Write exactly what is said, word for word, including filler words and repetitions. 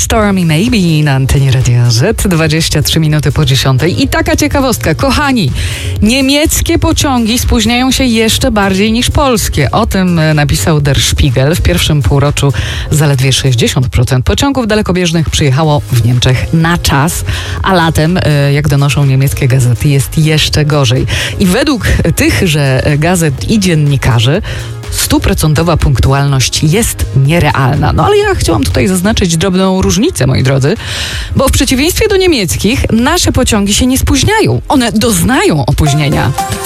Stormy Maybe na antenie Radia Z, dwadzieścia trzy minuty po dziesiątej. I taka ciekawostka, kochani, niemieckie pociągi spóźniają się jeszcze bardziej niż polskie. O tym napisał Der Spiegel. W pierwszym półroczu zaledwie sześćdziesiąt procent pociągów dalekobieżnych przyjechało w Niemczech na czas, a latem, jak donoszą niemieckie gazety, jest jeszcze gorzej. I według tychże gazet i dziennikarzy stuprocentowa punktualność jest nierealna. No ale ja chciałam tutaj zaznaczyć drobną różnicę, moi drodzy, bo w przeciwieństwie do niemieckich nasze pociągi się nie spóźniają. One doznają opóźnienia.